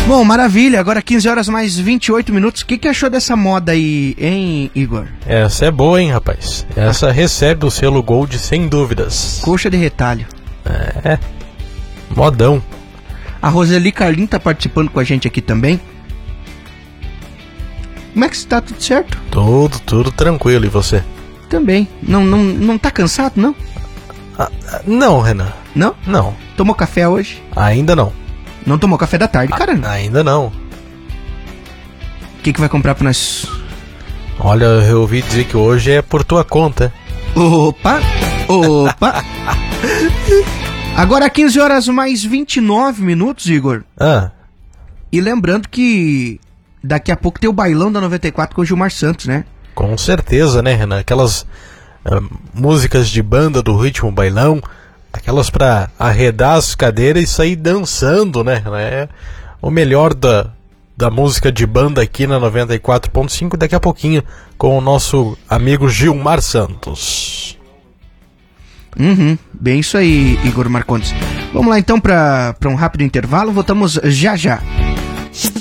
Bom, maravilha. Agora 15 horas mais 28 minutos. O que achou dessa moda aí, hein, Igor? Essa é boa, hein, rapaz? Essa recebe o selo Gold sem dúvidas. Coxa de retalho. É. Modão. A Roseli Carlin tá participando com a gente aqui também. Como é que está? Tudo certo? Tudo tranquilo. E você? Também. Não tá cansado, não? Não, Renan. Não? Não. Tomou café hoje? Ainda não. Não tomou café da tarde, cara? Ainda não. O que vai comprar pra nós? Olha, eu ouvi dizer que hoje é por tua conta. Opa! Agora 15 horas mais 29 minutos, Igor. E lembrando que daqui a pouco tem o bailão da 94 com o Gilmar Santos, né? Com certeza, né, Renan? Aquelas músicas de banda do ritmo bailão, aquelas pra arredar as cadeiras e sair dançando, né? É o melhor da música de banda aqui na 94.5, daqui a pouquinho com o nosso amigo Gilmar Santos. Bem isso aí, Igor Marcondes. Vamos lá então para um rápido intervalo, voltamos já.